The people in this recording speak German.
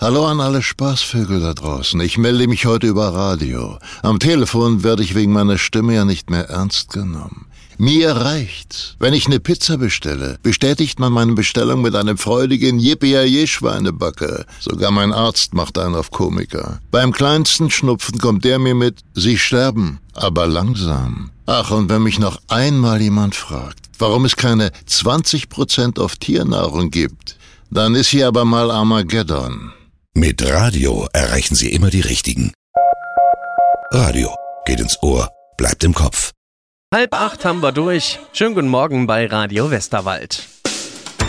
Hallo an alle Spaßvögel da draußen. Ich melde mich heute über Radio. Am Telefon werde ich wegen meiner Stimme ja nicht mehr ernst genommen. Mir reicht's. Wenn ich eine Pizza bestelle, bestätigt man meine Bestellung mit einem freudigen Yippie-Schweinebacke. Sogar mein Arzt macht einen auf Komiker. Beim kleinsten Schnupfen kommt der mir mit, Sie sterben, aber langsam. Ach, und wenn mich noch einmal jemand fragt, warum es keine 20% auf Tiernahrung gibt, dann ist hier aber mal Armageddon. Mit Radio erreichen Sie immer die Richtigen. Radio geht ins Ohr, bleibt im Kopf. 7:30 haben wir durch. Schönen guten Morgen bei Radio Westerwald.